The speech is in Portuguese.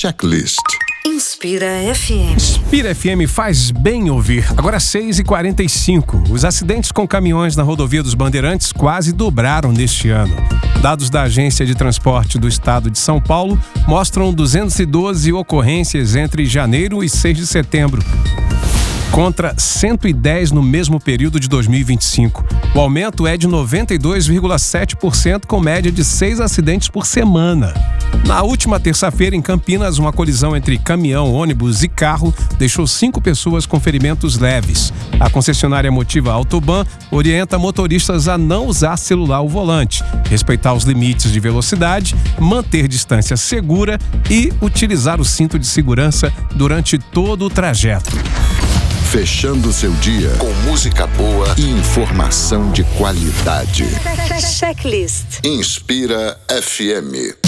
Checklist. Inspira FM. Inspira FM faz bem ouvir. Agora 6h45. Os acidentes com caminhões na rodovia dos Bandeirantes quase dobraram neste ano. Dados da Agência de Transporte do Estado de São Paulo mostram 212 ocorrências entre janeiro e 6 de setembro, contra 110 no mesmo período de 2025. O aumento é de 92,7%, com média de 6 acidentes por semana. Na última terça-feira, em Campinas, uma colisão entre caminhão, ônibus e carro deixou 5 pessoas com ferimentos leves. A concessionária Motiva Autoban orienta motoristas a não usar celular ao volante, respeitar os limites de velocidade, manter distância segura e utilizar o cinto de segurança durante todo o trajeto. Fechando seu dia com música boa e informação de qualidade. Checklist. Inspira FM.